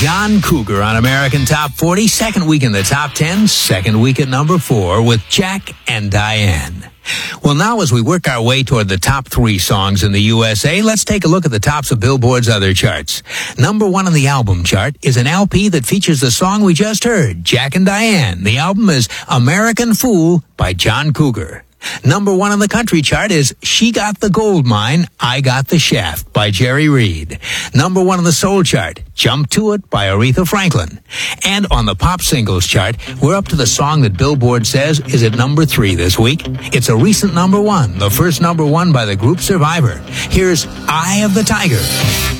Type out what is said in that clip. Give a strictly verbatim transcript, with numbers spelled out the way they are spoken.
John Cougar on American Top forty, second week in the top ten, second week at number four with Jack and Diane. Well, now as we work our way toward the top three songs in the U S A, let's take a look at the tops of Billboard's other charts. Number one on the album chart is an L P that features the song we just heard, Jack and Diane. The album is American Fool by John Cougar. Number one on the country chart is She Got the Gold Mine, I Got the Shaft by Jerry Reed. Number one on the soul chart, Jump to It by Aretha Franklin. And on the pop singles chart, we're up to the song that Billboard says is at number three this week. It's a recent number one, the first number one by the group Survivor. Here's Eye of the Tiger.